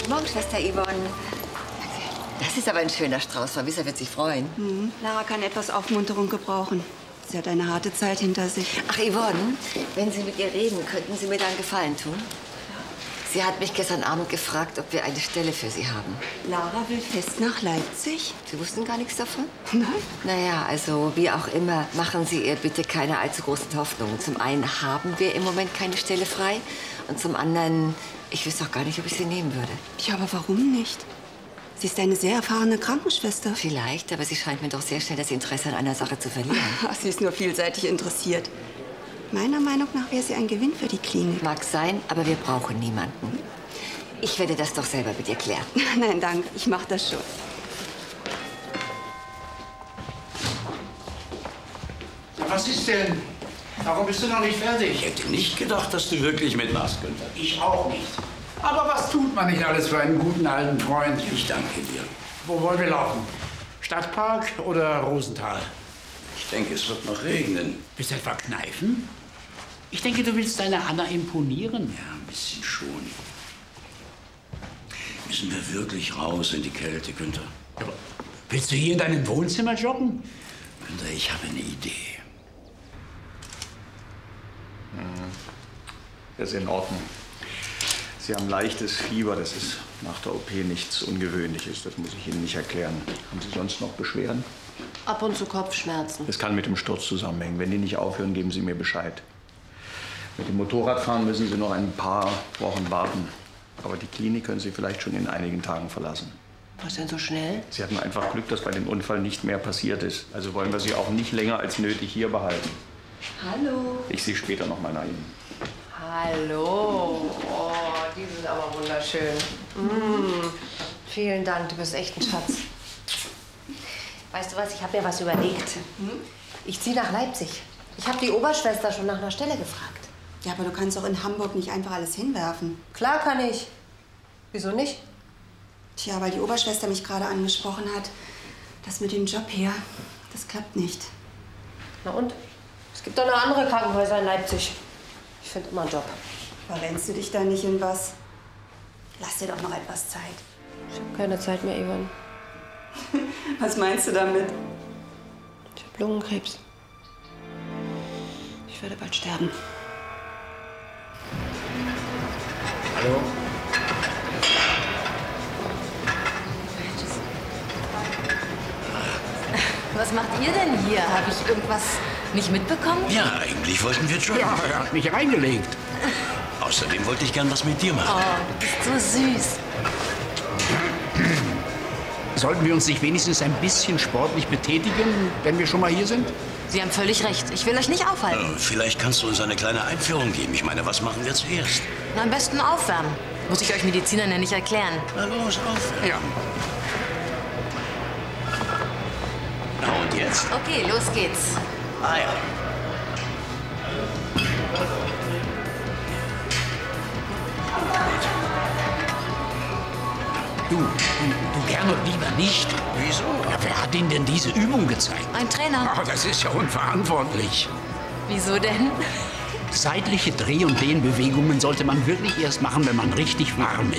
Morgen, Schwester Yvonne. Das ist aber ein schöner Strauß. Frau Wisser wird sich freuen. Lara kann etwas Aufmunterung gebrauchen. Sie hat eine harte Zeit hinter sich. Ach, Yvonne, wenn Sie mit ihr reden, könnten Sie mir da einen Gefallen tun? Sie hat mich gestern Abend gefragt, ob wir eine Stelle für Sie haben. Lara will fest nach Leipzig? Sie wussten gar nichts davon? Nein. Naja, also wie auch immer, machen Sie ihr bitte keine allzu großen Hoffnungen. Zum einen haben wir im Moment keine Stelle frei und zum anderen, ich wüsste auch gar nicht, ob ich sie nehmen würde. Ja, aber warum nicht? Sie ist eine sehr erfahrene Krankenschwester. Vielleicht, aber sie scheint mir doch sehr schnell das Interesse an einer Sache zu verlieren. Ach, sie ist nur vielseitig interessiert. Meiner Meinung nach wäre sie ein Gewinn für die Klinik. Mag sein, aber wir brauchen niemanden. Ich werde das doch selber mit ihr klären. Nein, danke. Ich mache das schon. Was ist denn? Warum bist du noch nicht fertig? Ich hätte nicht gedacht, dass du wirklich mitmachst, Günther. Ich auch nicht. Aber was tut man nicht alles für einen guten alten Freund? Ich danke dir. Wo wollen wir laufen? Stadtpark oder Rosenthal? Ich denke, es wird noch regnen. Willst du etwa kneifen? Ich denke, du willst deiner Anna imponieren. Ja, ein bisschen schon. Müssen wir wirklich raus in die Kälte, Günther? Aber willst du hier in deinem Wohnzimmer joggen? Günther, ich habe eine Idee. Das ist in Ordnung. Sie haben leichtes Fieber, das ist nach der OP nichts Ungewöhnliches, das muss ich Ihnen nicht erklären. Haben Sie sonst noch Beschwerden? Ab und zu Kopfschmerzen. Das kann mit dem Sturz zusammenhängen. Wenn die nicht aufhören, geben Sie mir Bescheid. Mit dem Motorradfahren müssen Sie noch ein paar Wochen warten. Aber die Klinik können Sie vielleicht schon in einigen Tagen verlassen. Was denn so schnell? Sie hatten einfach Glück, dass bei dem Unfall nicht mehr passiert ist. Also wollen wir Sie auch nicht länger als nötig hier behalten. Hallo. Ich sehe später noch mal nach Ihnen. Hallo. Oh, die sind aber wunderschön. Vielen Dank, du bist echt ein Schatz. Weißt du was, ich habe mir was überlegt. Ich ziehe nach Leipzig. Ich habe die Oberschwester schon nach einer Stelle gefragt. Ja, aber du kannst doch in Hamburg nicht einfach alles hinwerfen. Klar kann ich. Wieso nicht? Tja, weil die Oberschwester mich gerade angesprochen hat. Das mit dem Job hier, das klappt nicht. Na und? Es gibt doch noch andere Krankenhäuser in Leipzig. Ich finde immer einen Job. Verrennst du dich da nicht in was? Lass dir doch noch etwas Zeit. Ich habe keine Zeit mehr, Yvonne. Was meinst du damit? Ich habe Lungenkrebs. Ich werde bald sterben. Hallo? Was macht ihr denn hier? Habe ich irgendwas nicht mitbekommen? Ja, eigentlich wollten wir joggen. Ja, er hat mich reingelegt. Außerdem wollte ich gern was mit dir machen. Oh, du bist so süß. Sollten wir uns nicht wenigstens ein bisschen sportlich betätigen, wenn wir schon mal hier sind? Sie haben völlig recht. Ich will euch nicht aufhalten. Vielleicht kannst du uns eine kleine Einführung geben. Ich meine, was machen wir zuerst? Na, am besten aufwärmen. Muss ich euch Medizinern ja nicht erklären. Na los, auf. Ja. Na und jetzt? Okay, los geht's. Ah ja. Du gern und lieber nicht. Wieso? Ja, wer hat Ihnen denn diese Übung gezeigt? Ein Trainer. Oh, das ist ja unverantwortlich. Wieso denn? Seitliche Dreh- und Dehnbewegungen sollte man wirklich erst machen, wenn man richtig warm ist.